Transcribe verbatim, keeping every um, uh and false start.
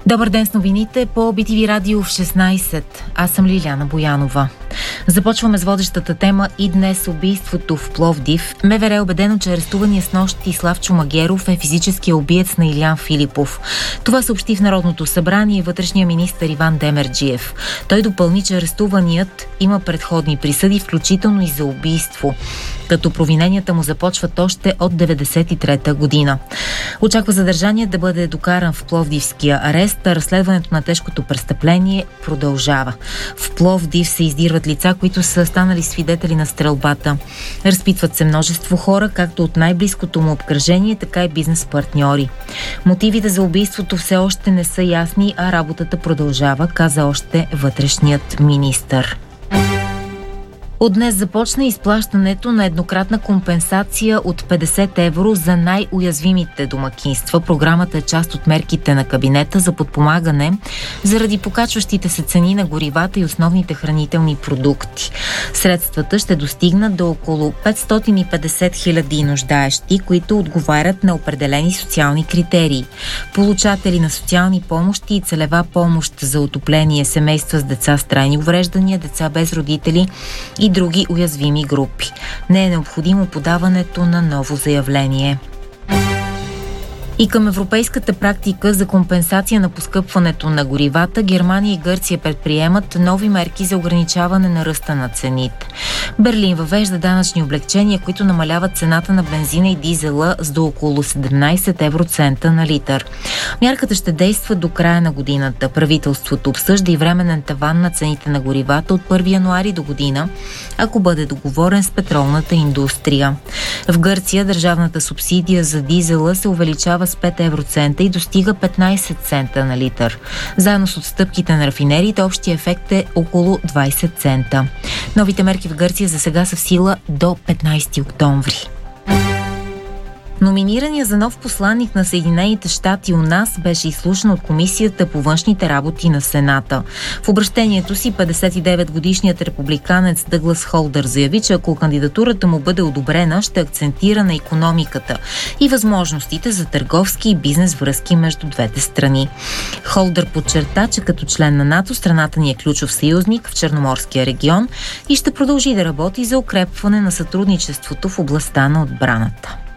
Добър ден с новините по Би Ти Ви Радио в шестнайсет. Аз съм Лиляна Боянова. Започваме с водещата тема и днес убийството в Пловдив. МВР е убедено, че арестувания снощи Славчо Магеров е физическия убиец на Илиян Филипов. Това съобщи в Народното събрание вътрешния министър Иван Демерджиев. Той допълни, че арестуваният има предходни присъди, включително и за убийство, като провиненията му започват още от деветдесет и трета година. Очаква задържаният да бъде докаран в пловдивския арест, а разследването на тежкото престъпление продължава. В Пловдив се издирват лица, които са станали свидетели на стрелбата. Разпитват се множество хора, както от най-близкото му обкръжение, така и бизнес-партньори. Мотивите за убийството все още не са ясни, а работата продължава, каза още вътрешният министър. От днес започна изплащането на еднократна компенсация от петдесет евро за най-уязвимите домакинства. Програмата е част от мерките на кабинета за подпомагане заради покачващите се цени на горивата и основните хранителни продукти. Средствата ще достигнат до около петстотин и петдесет хиляди нуждаещи, които отговарят на определени социални критерии. Получатели на социални помощи и целева помощ за отопление, семейства с деца с трайни увреждания, деца без родители и други уязвими групи. Не е необходимо подаването на ново заявление. И към европейската практика за компенсация на поскъпването на горивата, Германия и Гърция предприемат нови мерки за ограничаване на ръста на цените. Берлин въвежда данъчни облекчения, които намаляват цената на бензина и дизела с до около седемнайсет евроцента на литър. Мярката ще действа до края на годината. Правителството обсъжда и временен таван на цените на горивата от първи януари до година, ако бъде договорен с петролната индустрия. В Гърция държавната субсидия за дизела се увеличава с пет евроцента и достига петнайсет цента на литър. Заедно с отстъпките на рафинериите, общия ефект е около двайсет цента. Новите мерки в Гърция за сега са в сила до петнайсети октомври. Номинираният за нов посланик на Съединените щати у нас беше изслушан от Комисията по външните работи на Сената. В обръщението си петдесет и девет годишният републиканец Дъглас Холдър заяви, че ако кандидатурата му бъде одобрена, ще акцентира на икономиката и възможностите за търговски и бизнес връзки между двете страни. Холдър подчерта, че като член на НАТО страната ни е ключов съюзник в Черноморския регион и ще продължи да работи за укрепване на сътрудничеството в областта на отбраната.